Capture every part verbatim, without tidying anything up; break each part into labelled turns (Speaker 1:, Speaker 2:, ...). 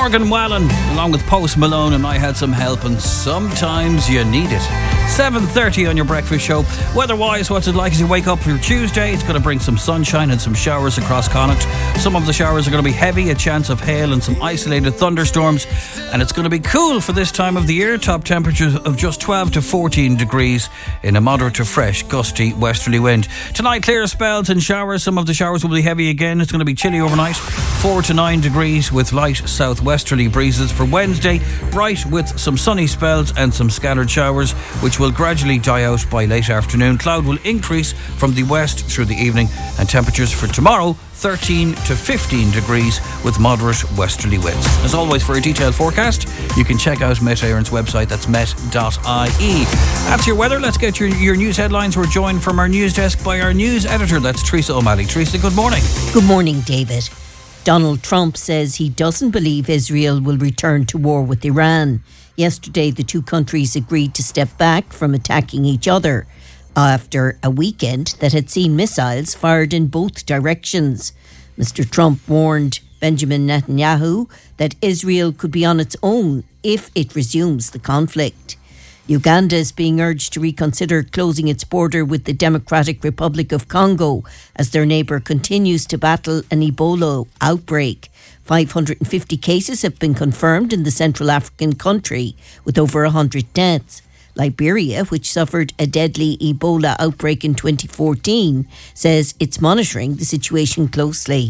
Speaker 1: Morgan Wallen, along with Post Malone and I Had Some Help, and Sometimes You Need It. seven thirty on your breakfast show. Weather-wise, what's it like as you wake up for Tuesday? It's going to bring some sunshine and some showers across Connacht. Some of the showers are going to be heavy, a chance of hail and some isolated thunderstorms. And it's going to be cool for this time of the year. Top temperatures of just twelve to fourteen degrees in a moderate to fresh, gusty westerly wind. Tonight, clear spells and showers. Some of the showers will be heavy again. It's going to be chilly overnight. four to nine degrees with light southwesterly breezes. For Wednesday, bright with some sunny spells and some scattered showers, which will gradually die out by late afternoon. Cloud will increase from the west through the evening, and temperatures for tomorrow thirteen to fifteen degrees with moderate westerly winds. As always, for a detailed forecast, you can check out Met Éireann's website. That's met dot I E. That's your weather. Let's get your, your news headlines. We're joined from our news desk by our news editor. That's Teresa O'Malley. Teresa, good morning.
Speaker 2: Good morning, David. Donald Trump says he doesn't believe Israel will return to war with Iran. Yesterday, the two countries agreed to step back from attacking each other after a weekend that had seen missiles fired in both directions. Mister Trump warned Benjamin Netanyahu that Israel could be on its own if it resumes the conflict. Uganda is being urged to reconsider closing its border with the Democratic Republic of Congo as their neighbour continues to battle an Ebola outbreak. five hundred fifty cases have been confirmed in the Central African country, with over one hundred deaths. Liberia, which suffered a deadly Ebola outbreak in twenty fourteen, says it's monitoring the situation closely.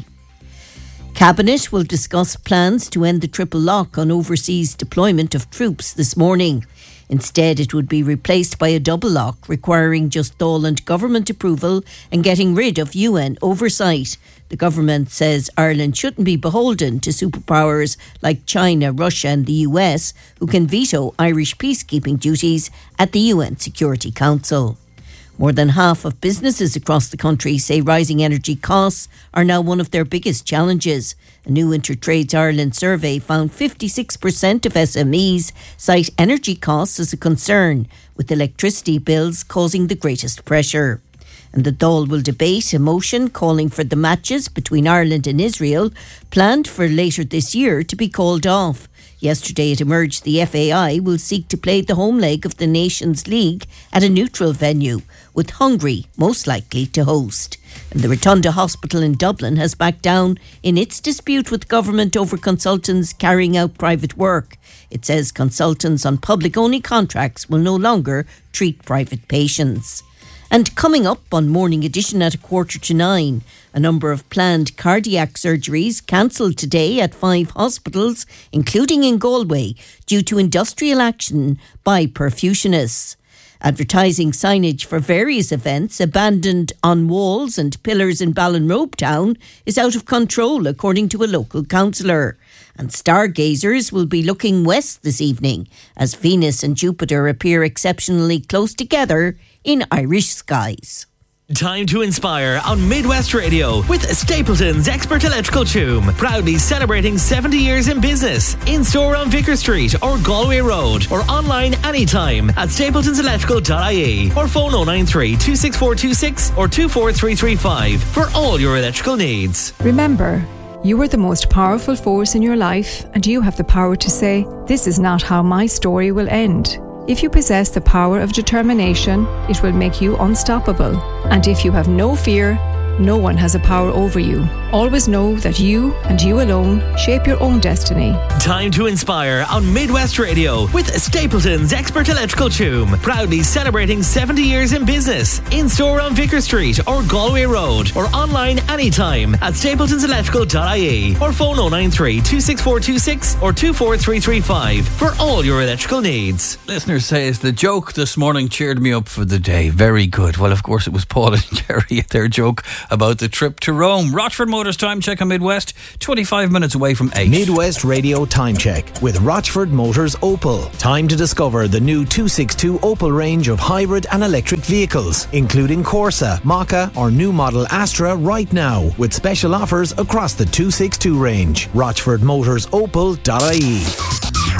Speaker 2: Cabinet will discuss plans to end the triple lock on overseas deployment of troops this morning. Instead, it would be replaced by a double lock, requiring just Dáil and government approval and getting rid of U N oversight. The government says Ireland shouldn't be beholden to superpowers like China, Russia and the U S, who can veto Irish peacekeeping duties at the U N Security Council. More than half of businesses across the country say rising energy costs are now one of their biggest challenges. A new Intertrades Ireland survey found fifty-six percent of S M Es cite energy costs as a concern, with electricity bills causing the greatest pressure. And the Dáil will debate a motion calling for the matches between Ireland and Israel, planned for later this year, to be called off. Yesterday it emerged the F A I will seek to play the home leg of the Nations League at a neutral venue, with Hungary most likely to host. And the Rotunda Hospital in Dublin has backed down in its dispute with government over consultants carrying out private work. It says consultants on public-only contracts will no longer treat private patients. And coming up on Morning Edition at a quarter to nine, a number of planned cardiac surgeries cancelled today at five hospitals, including in Galway, due to industrial action by perfusionists. Advertising signage for various events abandoned on walls and pillars in Ballinrobe Town is out of control, according to a local councillor. And stargazers will be looking west this evening as Venus and Jupiter appear exceptionally close together in Irish skies.
Speaker 3: Time to inspire on Midwest Radio with Stapleton's Expert Electrical Tomb, proudly celebrating seventy years in business. In store on Vicar Street or Galway Road, or online anytime at stapletons electrical dot I E, or phone oh nine three, two six four two six or two four three three five for all your electrical needs.
Speaker 4: Remember, you are the most powerful force in your life, and you have the power to say, "This is not how my story will end." If you possess the power of determination, it will make you unstoppable. And if you have no fear, no one has a power over you. Always know that you and you alone shape your own destiny.
Speaker 3: Time to inspire on Midwest Radio with Stapleton's Expert Electrical Tomb, proudly celebrating seventy years in business. In store on Vicar Street or Galway Road, or online anytime at stapletons electrical dot I E, or phone oh nine three, two six four two six or two four three three five for all your electrical needs.
Speaker 1: Listener says the joke this morning cheered me up for the day. Very good. Well, of course it was Paul and Jerry at their joke about the trip to Rome. Rochford Motors time check on Midwest, twenty-five minutes away from eight.
Speaker 5: Midwest Radio time check with Rochford Motors Opel. Time to discover the new two sixty-two Opel range of hybrid and electric vehicles, including Corsa, Mokka or new model Astra right now, with special offers across the two sixty-two range. rochford motors opel dot I E.